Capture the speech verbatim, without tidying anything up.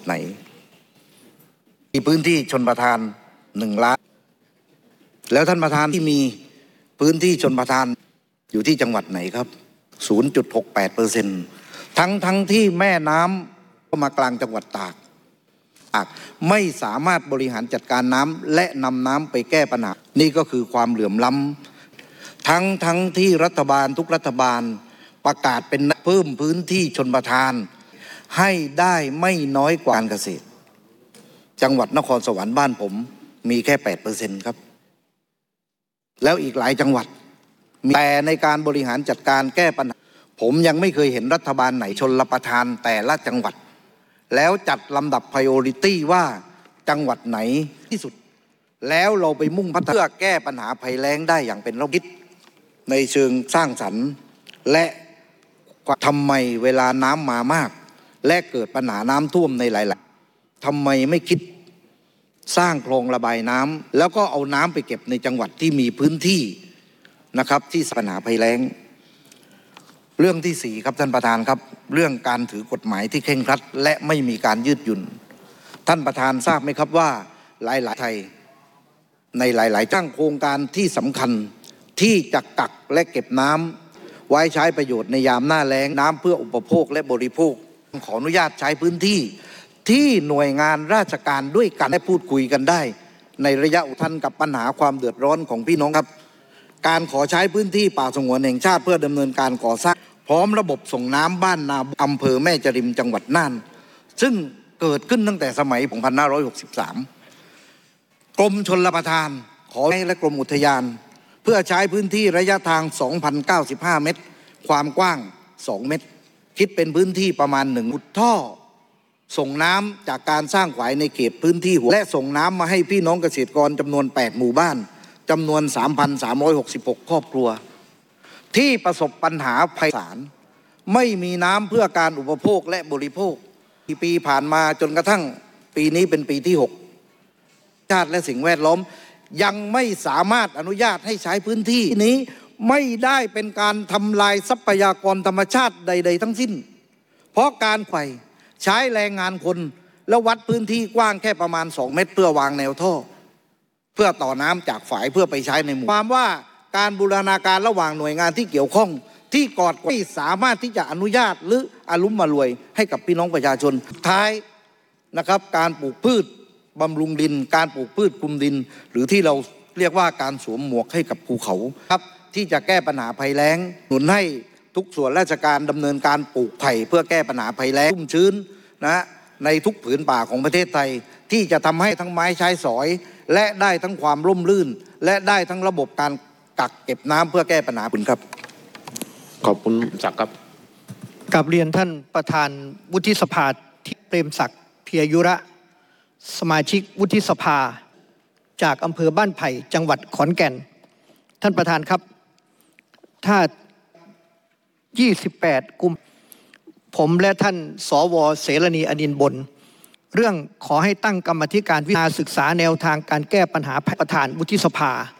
ไหนมีพื้นที่ชนประทานหนึ่งล้านแล้วท่านประธานที่มีพื้นที่ชนประทานอยู่ที่จังหวัดไหนครับ ศูนย์จุดหกแปดเปอร์เซ็นต์ ทั้งทั้งที่แม่น้ำก็มากลางจังหวัดตากไม่สามารถบริหารจัดการน้ำและนำน้ำไปแก้ปัญหานี่ก็คือความเหลื่อมล้ำทั้งทั้งที่รัฐบาลทุกรัฐบาลประกาศเป็นเพิ่มพื้นที่ชนประทานให้ได้ไม่น้อยกว่าการเกษตรจังหวัดนครสวรรค์บ้านผมมีแค่ แปดเปอร์เซ็นต์ ครับแล้วอีกหลายจังหวัดแต่ในการบริหารจัดการแก้ปัญหาผมยังไม่เคยเห็นรัฐบาลไหนชนรับประทานแต่ละจังหวัดแล้วจัดลำดับ priority ว่าจังหวัดไหนที่สุดแล้วเราไปมุ่งพัฒนาเพื่อแก้ปัญหาภัยแล้งได้อย่างเป็นระบบคิดในเชิงสร้างสรรค์และทำไมเวลาน้ำมามากและเกิดปัญหาน้ำท่วมในหลายๆทำไมไม่คิดสร้างคลองระบายน้ำแล้วก็เอาน้ำไปเก็บในจังหวัดที่มีพื้นที่นะครับที่ปัญหาภัยแล้งเรื่องที่สี่ครับท่านประธานครับเรื่องการถือกฎหมายที่เคร่งครัดและไม่มีการยืดหยุ่นท่านประธานทราบไหมครับว่าหลายๆไทยในหลายๆตั้งโครงการที่สำคัญที่จะกักและเก็บน้ำไว้ใช้ประโยชน์ในยามหน้าแล้งน้ำเพื่ออุปโภคและบริโภคขออนุญาตใช้พื้นที่ที่หน่วยงานราชการด้วยกันได้พูดคุยกันได้ในระยะทันกับปัญหาความเดือดร้อนของพี่น้องครับการขอใช้พื้นที่ป่าสงวนแห่งชาติเพื่อดำเนินการก่อสร้างพร้อมระบบส่งน้ำบ้านนาอำเภอแม่จริมจังหวัดน่านซึ่งเกิดขึ้นตั้งแต่สมัยสองพันห้าร้อยหกสิบสามกรมชลประทานขอให้และกรมอุทยานเพื่อใช้พื้นที่ระยะทาง สองพันเก้าสิบห้า เมตรความกว้างสองเมตรคิดเป็นพื้นที่ประมาณหนึ่งฟุตท่อส่งน้ำจากการสร้างฝายในเขตพื้นที่หัวและส่งน้ำมาให้พี่น้องเกษตรกรจำนวนแปดหมู่บ้านจำนวน สามพันสามร้อยหกสิบหก ครอบครัวที่ประสบปัญหาภัยสารไม่มีน้ำเพื่อการอุปโภคและบริโภคที่ปีผ่านมาจนกระทั่งปีนี้เป็นปีที่หกชาติและสิ่งแวดล้อมยังไม่สามารถอนุญาตให้ใช้พื้นที่นี้ไม่ได้เป็นการทำลายทรัพยากรธรรมชาติใดๆทั้งสิ้นเพราะการไขว่ใช้แรงงานคนแล้ววัดพื้นที่กว้างแค่ประมาณสองเมตรเพื่อวางแนวท่อเพื่อต่อน้ำจากฝายเพื่อไปใช้ในหมู่ความว่าการบูรณาการระหว่างหน่วยงานที่เกี่ยวข้องที่กอดไม่สามารถที่จะอนุญาตหรืออารมณ์มารวยให้กับพี่น้องประชาชนท้ายนะครับการปลูกพืชบำรุงดินการปลูกพืชคลุมดินหรือที่เราเรียกว่าการสวมหมวกให้กับภูเขาครับที่จะแก้ปัญหาภัยแล้งหนุนให้ทุกส่วนราชการดำเนินการปลูกไผ่เพื่อแก้ปัญหาภัยแล้งชุ่มชื้นนะในทุกผืนป่าของประเทศไทยที่จะทำให้ทั้งไม้ใช้สอยและได้ทั้งความร่มรื่นและได้ทั้งระบบการกักเก็บน้ำเพื่อแก้ปัญหาคุณครับขอบคุณศักดิ์ครับกับเรียนท่านประธานวุฒิสภาที่เปรมศักดิ์เพียยุระสมาชิกวุฒิสภาจากอำเภอบ้านไผ่จังหวัดขอนแก่นท่านประธานครับถ้ายี่สิบแปดกุมผมและท่านสวเสรณีอนินทร์บนเรื่องขอให้ตั้งกรรมธิการวิจารณ์ศึกษาแนวทางการแก้ปัญหาประธานวุฒิสภา